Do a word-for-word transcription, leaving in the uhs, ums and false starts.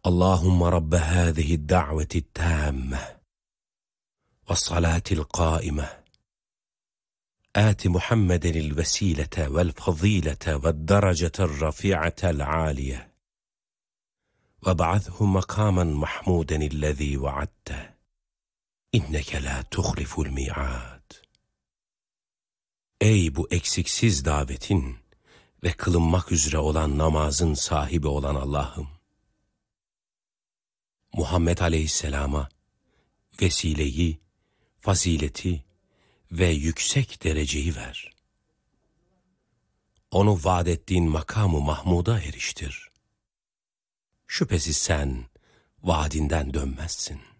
Allahümme Rabbe hâzihi da'veti tâmme ve salatil qâime آت محمد الوسيلة والفضيلة والدرجة الرفيعة العالية وابعثه مقاما محمودا الذي وعدته إنك لا تخلف الميعاد. Ey bu eksiksiz davetin ve kılınmak üzere olan namazın sahibi olan Allah'ım, Muhammed Aleyhisselam'a vesileyi, fazileti ve yüksek dereceyi ver. Onu vaad ettiğin makamı Mahmud'a eriştir. Şüphesiz sen vaadinden dönmezsin.